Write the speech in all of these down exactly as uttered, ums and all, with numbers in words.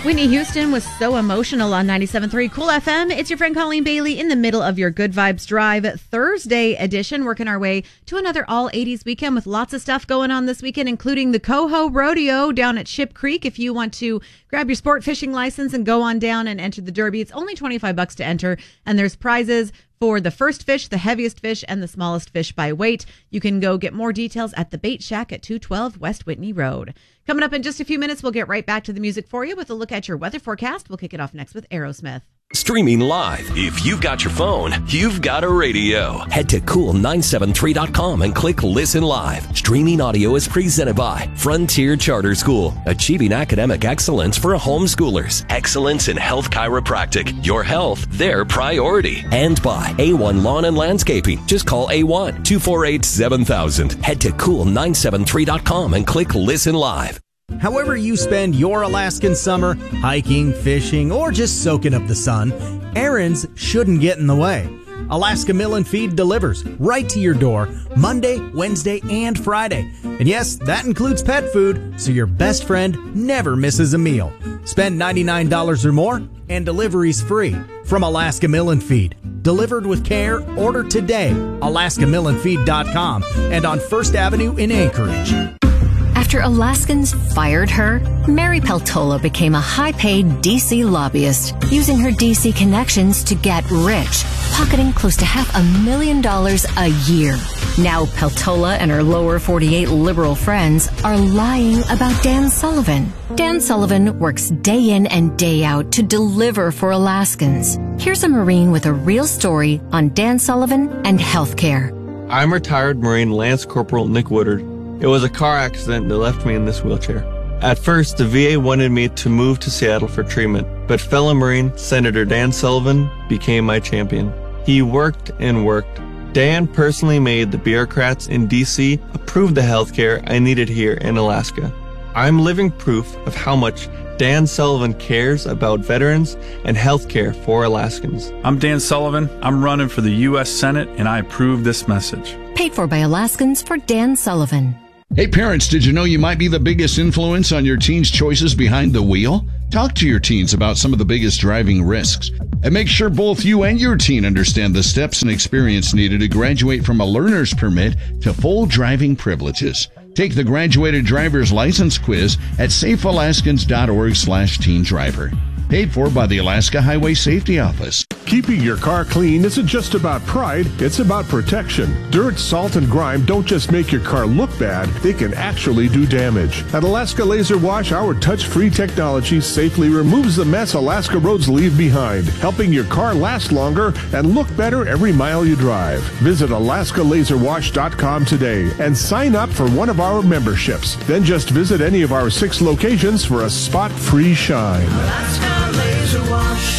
Whitney Houston was so emotional on ninety-seven point three Cool F M. It's your friend Colleen Bailey in the middle of your Good Vibes Drive Thursday edition, working our way to another all eighties weekend with lots of stuff going on this weekend, including the Coho Rodeo down at Ship Creek. If you want to grab your sport fishing license and go on down and enter the Derby, it's only twenty-five bucks to enter, and there's prizes for the first fish, the heaviest fish, and the smallest fish by weight. You can go get more details at the Bait Shack at two twelve West Whitney Road. Coming up in just a few minutes, we'll get right back to the music for you with a look at your weather forecast. We'll kick it off next with Aerosmith. Streaming live. If you've got your phone, you've got a radio. Head to cool nine seven three dot com and click Listen Live. Streaming audio is presented by Frontier Charter School, achieving academic excellence for homeschoolers. Excellence in health chiropractic. Your health, their priority. And by A one Lawn and Landscaping. Just call A one, two four eight, seven thousand. Head to cool nine seven three dot com and click Listen Live. However you spend your Alaskan summer, hiking, fishing, or just soaking up the sun, errands shouldn't get in the way. Alaska Mill and Feed delivers right to your door Monday, Wednesday, and Friday. And yes, that includes pet food, so your best friend never misses a meal. Spend ninety-nine dollars or more, and delivery's free from Alaska Mill and Feed. Delivered with care, order today, alaska mill and feed dot com and on First Avenue in Anchorage. After Alaskans fired her, Mary Peltola became a high-paid D C lobbyist, using her D C connections to get rich, pocketing close to half a million dollars a year. Now Peltola and her lower forty-eight liberal friends are lying about Dan Sullivan. Dan Sullivan works day in and day out to deliver for Alaskans. Here's a Marine with a real story on Dan Sullivan and healthcare. I'm retired Marine Lance Corporal Nick Woodard. It was a car accident that left me in this wheelchair. At first, the V A wanted me to move to Seattle for treatment, but fellow Marine Senator Dan Sullivan became my champion. He worked and worked. Dan personally made the bureaucrats in D C approve the healthcare I needed here in Alaska. I'm living proof of how much Dan Sullivan cares about veterans and healthcare for Alaskans. I'm Dan Sullivan. I'm running for the U S Senate, and I approve this message. Paid for by Alaskans for Dan Sullivan. Hey parents, did you know you might be the biggest influence on your teen's choices behind the wheel? Talk to your teens about some of the biggest driving risks. And make sure both you and your teen understand the steps and experience needed to graduate from a learner's permit to full driving privileges. Take the graduated driver's license quiz at safe alaskans dot org slash teen driver. Paid for by the Alaska Highway Safety Office. Keeping your car clean isn't just about pride, it's about protection. Dirt, salt, and grime don't just make your car look bad, they can actually do damage. At Alaska Laser Wash, our touch-free technology safely removes the mess Alaska roads leave behind, helping your car last longer and look better every mile you drive. Visit alaska laser wash dot com today and sign up for one of our memberships. Then just visit any of our six locations for a spot-free shine. Alaska Laser Wash.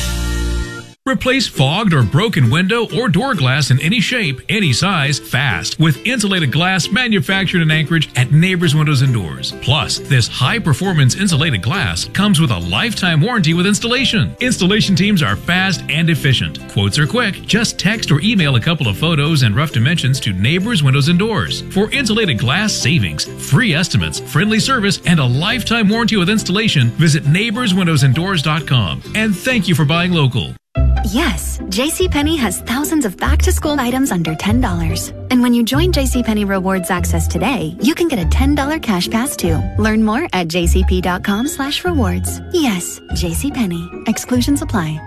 Replace fogged or broken window or door glass in any shape, any size, fast with insulated glass manufactured in Anchorage at Neighbors Windows and Doors. Plus, this high-performance insulated glass comes with a lifetime warranty with installation. Installation teams are fast and efficient. Quotes are quick. Just text or email a couple of photos and rough dimensions to Neighbors Windows and Doors. For insulated glass savings, free estimates, friendly service, and a lifetime warranty with installation, visit neighbors windows and doors dot com. And thank you for buying local. Yes, JCPenney has thousands of back-to-school items under ten dollars. And when you join JCPenney Rewards Access today, you can get a ten dollars cash pass too. Learn more at jcp.com slash rewards. Yes, JCPenney. Exclusions apply.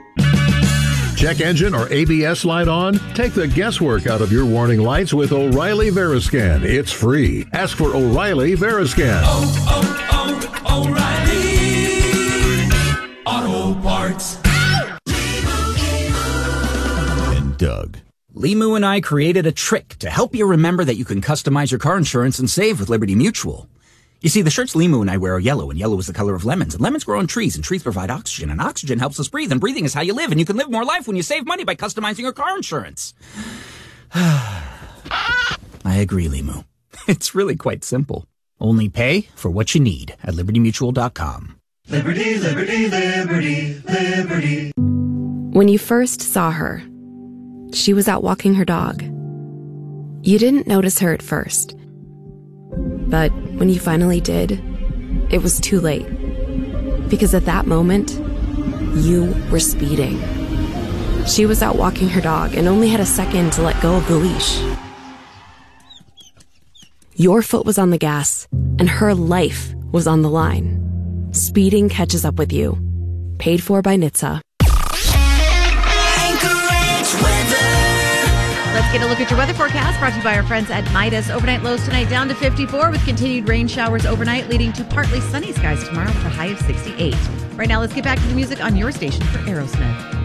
Check engine or A B S light on? Take the guesswork out of your warning lights with O'Reilly Veriscan. It's free. Ask for O'Reilly Veriscan. Oh, oh, oh, O'Reilly Auto Parts. Doug. Limu and I created a trick to help you remember that you can customize your car insurance and save with Liberty Mutual. You see, the shirts Limu and I wear are yellow, and yellow is the color of lemons, and lemons grow on trees, and trees provide oxygen, and oxygen helps us breathe, and breathing is how you live, and you can live more life when you save money by customizing your car insurance. I agree, Limu. It's really quite simple. Only pay for what you need at liberty mutual dot com. Liberty, liberty, liberty, liberty. When you first saw her, she was out walking her dog. You didn't notice her at first. But when you finally did, it was too late. Because at that moment, you were speeding. She was out walking her dog and only had a second to let go of the leash. Your foot was on the gas, and her life was on the line. Speeding catches up with you. Paid for by N H T S A. Let's get a look at your weather forecast brought to you by our friends at Midas. Overnight lows tonight down to fifty-four with continued rain showers overnight, leading to partly sunny skies tomorrow with a high of sixty-eight. Right now, let's get back to the music on your station for Aerosmith.